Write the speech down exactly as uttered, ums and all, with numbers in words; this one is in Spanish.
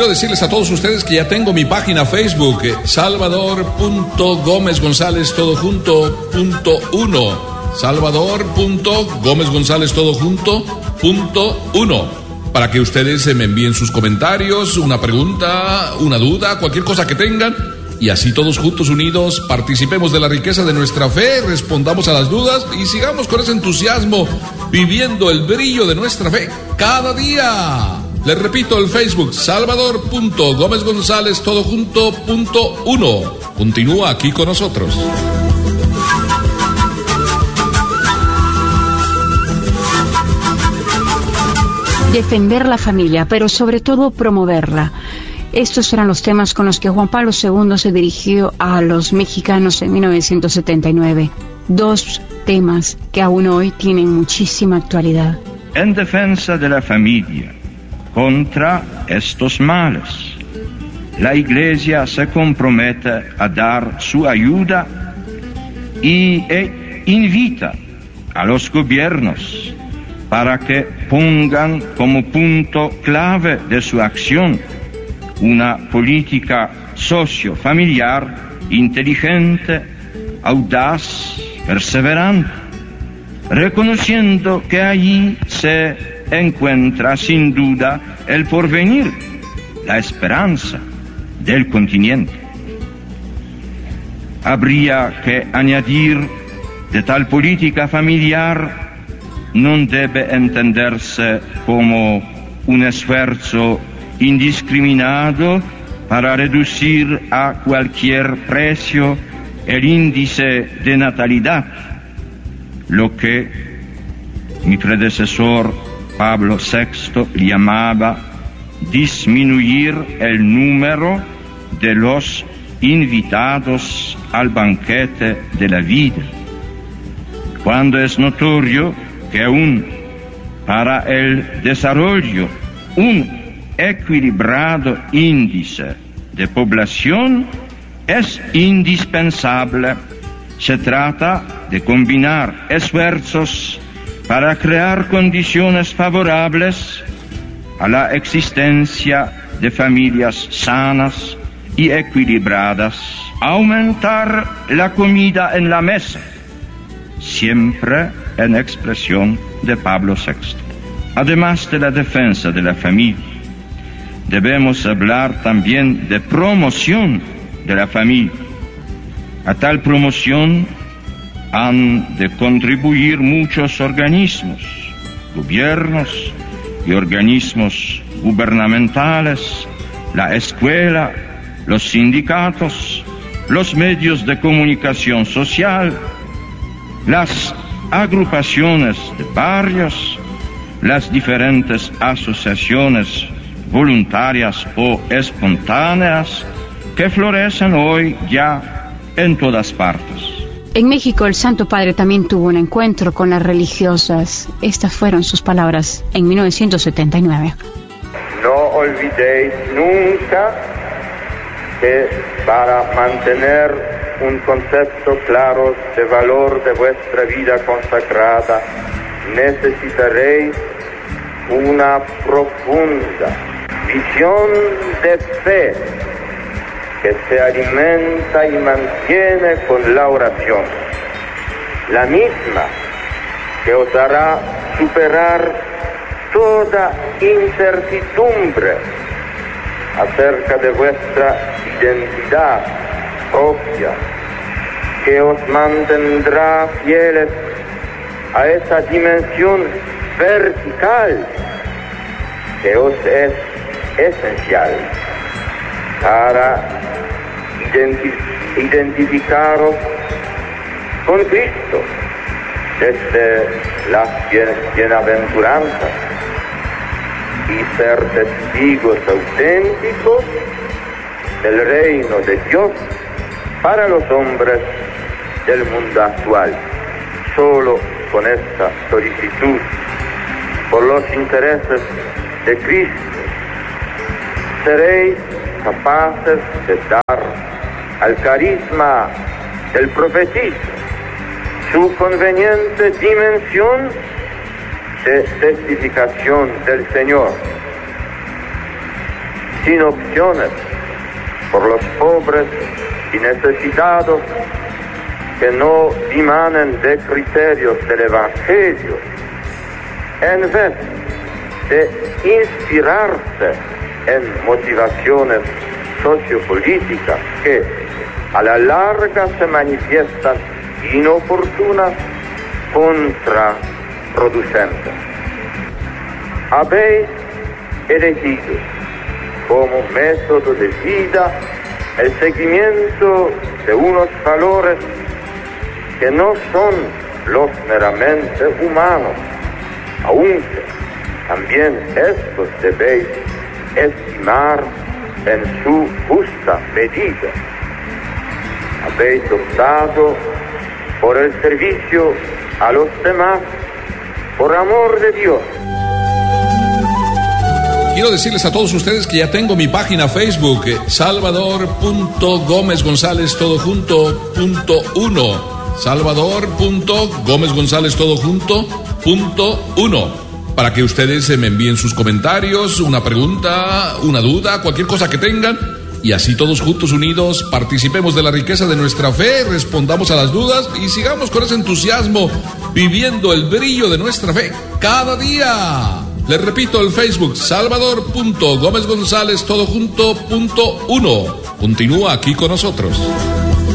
quiero decirles a todos ustedes que ya tengo mi página Facebook, eh, Salvador punto Gómez González todo junto punto uno. Salvador punto Gómez González todo junto punto uno. Para que ustedes me envíen sus comentarios, una pregunta, una duda, cualquier cosa que tengan. Y así todos juntos unidos participemos de la riqueza de nuestra fe, respondamos a las dudas y sigamos con ese entusiasmo viviendo el brillo de nuestra fe cada día. Les repito, el Facebook, Salvador punto Gómez González todo junto punto uno. Continúa aquí con nosotros. Defender la familia, pero sobre todo promoverla. Estos eran los temas con los que Juan Pablo segundo se dirigió a los mexicanos en mil novecientos setenta y nueve. Dos temas que aún hoy tienen muchísima actualidad. En defensa de la familia, contra estos males, la Iglesia se compromete a dar su ayuda y e invita a los gobiernos para que pongan como punto clave de su acción una política socio-familiar inteligente, audaz, perseverante, reconociendo que allí se encuentra sin duda el porvenir, la esperanza del continente. Habría que añadir de tal política familiar non debe entenderse como un esfuerzo indiscriminado para reducir a cualquier precio el índice de natalidad, lo que mi predecesor Pablo sexto llamaba disminuir el número de los invitados al banquete de la vida, cuando es notorio que aún para el desarrollo un equilibrado índice de población es indispensable. Se trata de combinar esfuerzos para crear condiciones favorables a la existencia de familias sanas y equilibradas, aumentar la comida en la mesa, siempre en expresión de Pablo sexto. Además de la defensa de la familia, debemos hablar también de promoción de la familia. A tal promoción han de contribuir muchos organismos, gobiernos y organismos gubernamentales, la escuela, los sindicatos, los medios de comunicación social, las agrupaciones de barrios, las diferentes asociaciones voluntarias o espontáneas que florecen hoy ya en todas partes. En México, el Santo Padre también tuvo un encuentro con las religiosas. Estas fueron sus palabras en mil novecientos setenta y nueve. No olvidéis nunca que para mantener un concepto claro de valor de vuestra vida consagrada necesitaréis una profunda visión de fe que se alimenta y mantiene con la oración, la misma que os hará superar toda incertidumbre acerca de vuestra identidad propia, que os mantendrá fieles a esa dimensión vertical que os es esencial para identi- identificaros con Cristo desde las bien- bienaventuranzas y ser testigos auténticos del reino de Dios para los hombres del mundo actual. Solo con esta solicitud por los intereses de Cristo seréis capaces de dar al carisma del profetismo su conveniente dimensión de testificación del Señor. sin opciones, por los pobres y necesitados que no dimanen de criterios del Evangelio, en vez de inspirarse en motivaciones sociopolíticas que a la larga se manifiestan inoportunas, contraproducentes. Habéis elegido como método de vida el seguimiento de unos valores que no son los meramente humanos, aunque también estos debéis estimar en su justa medida. Habéis optado por el servicio a los demás por amor de Dios. Quiero decirles a todos ustedes que ya tengo mi página Facebook, salvador punto gómez gonzález todo junto punto uno. salvador punto gómez gonzález todo junto punto uno. Para que ustedes me envíen sus comentarios, una pregunta, una duda, cualquier cosa que tengan. Y así todos juntos unidos participemos de la riqueza de nuestra fe, respondamos a las dudas y sigamos con ese entusiasmo viviendo el brillo de nuestra fe cada día. Les repito, el Facebook, salvador punto gómez gonzález todo junto punto uno. Continúa aquí con nosotros.